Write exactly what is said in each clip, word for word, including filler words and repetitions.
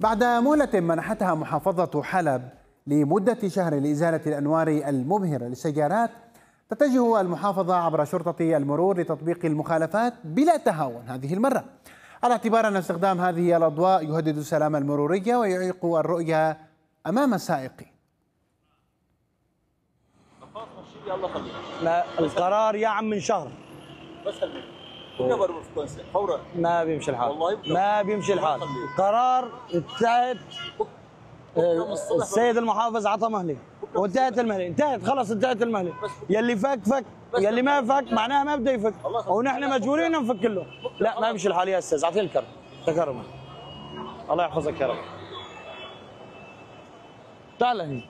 بعد مهلة منحتها محافظة حلب لمدة شهر لإزالة الأنوار المبهرة للسيارات، تتجه المحافظة عبر شرطة المرور لتطبيق المخالفات بلا تهاون هذه المرة، على اعتبار أن استخدام هذه الأضواء يهدد السلامة المرورية ويعيق الرؤية أمام السائقين. لا القرار يا عم من شهر بس فورا ما بيمشي الحال، والله ما بيمشي الحال. قرار انتهت، السيد المحافظ عطى مهله وانتهت المهله، انتهت خلص انتهت المهله. يلي فك فك، يلي ما فك معناها ما بده يفك، ونحن مجبورين نفك له. لا ما بيمشي الحال يا استاذ، اعطيني الكرم تكرما. الله يحفظك يا رب. تعال هنا.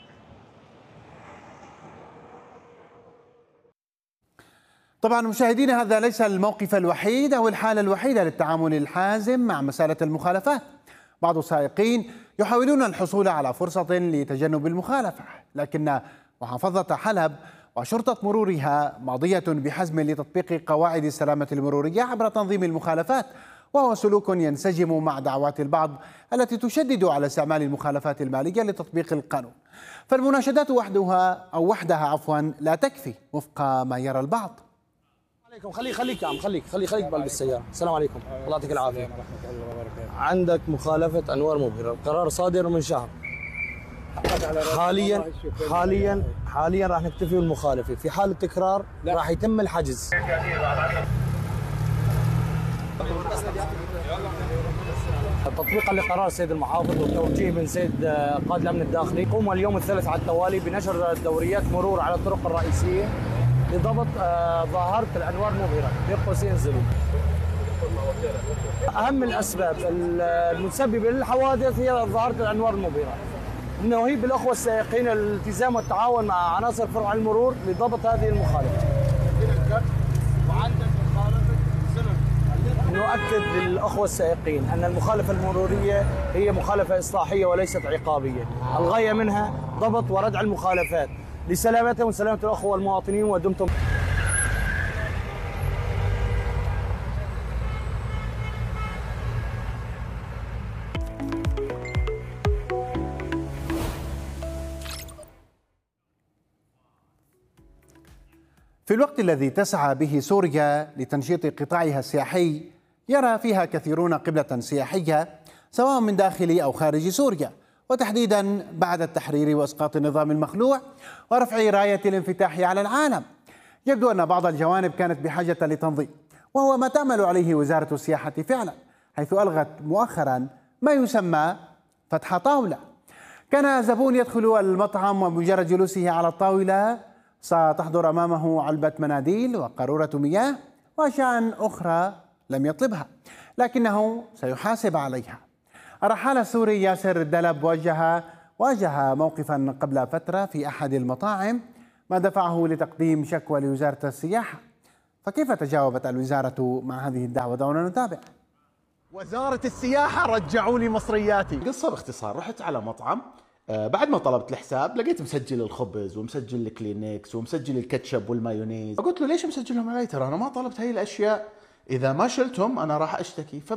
طبعا مشاهدينا، هذا ليس الموقف الوحيد أو الحالة الوحيدة للتعامل الحازم مع مسألة المخالفات. بعض السائقين يحاولون الحصول على فرصة لتجنب المخالفة، لكن محافظة حلب وشرطة مرورها ماضية بحزم لتطبيق قواعد السلامة المرورية عبر تنظيم المخالفات، وهو سلوك ينسجم مع دعوات البعض التي تشدد على استعمال المخالفات المالية لتطبيق القانون. فالمناشدات وحدها أو وحدها عفوا لا تكفي وفق ما يرى البعض. عليكم خليك خليك يا عم خليك خليك خليك بقلب السيارة. السلام عليكم، الله يعطيك العافية. عندك مخالفة أنوار مبهرة، القرار صادر من شهر. حاليا حاليا حاليا راح نكتفي بالمخالفة، في حال التكرار راح يتم الحجز. تطبيقا لقرار السيد المحافظ والتوجيه من سيد قائد الأمن الداخلي، قوم اليوم الثالث على التوالي بنشر دوريات مرور على الطرق الرئيسية لضبط ظاهرة الأنوار المبهرة بين قوسين زلو. أهم الأسباب المسببة للحوادث هي ظاهرة الأنوار المبهرة. نهيب الأخوة السائقين الالتزام والتعاون مع عناصر فرع المرور لضبط هذه المخالفة. نؤكد للأخوة السائقين أن المخالفة المرورية هي مخالفة إصلاحية وليست عقابية، الغاية منها ضبط وردع المخالفات لسلامتهم وسلامة الأخوة المواطنين. ودمتم في الوقت الذي تسعى به سوريا لتنشيط قطاعها السياحي، يرى فيها كثيرون قبلة سياحية سواء من داخل أو خارج سوريا، وتحديدا بعد التحرير وإسقاط النظام المخلوع ورفع راية الانفتاح على العالم. يبدو أن بعض الجوانب كانت بحاجة لتنظيم، وهو ما تعمل عليه وزارة السياحة فعلا، حيث ألغت مؤخرا ما يسمى فتح طاولة. كان زبون يدخل المطعم ومجرد جلوسه على الطاولة ستحضر أمامه علبة مناديل وقارورة مياه وأشياء أخرى لم يطلبها، لكنه سيحاسب عليها. الرحالة السوري ياسر الدلب واجه واجه موقفا قبل فترة في أحد المطاعم، ما دفعه لتقديم شكوى لوزارة السياحة. فكيف تجاوبت الوزارة مع هذه الدعوة؟ دعونا نتابع. وزارة السياحة رجعوا لي مصرياتي. قصة باختصار، رحت على مطعم، آه بعد ما طلبت الحساب لقيت مسجل الخبز ومسجل الكلينكس ومسجل الكاتشب والمايونيز. فقلت له ليش مسجلهم علي؟ ترى أنا ما طلبت هاي الأشياء، إذا ما شلتهم أنا راح أشتكي.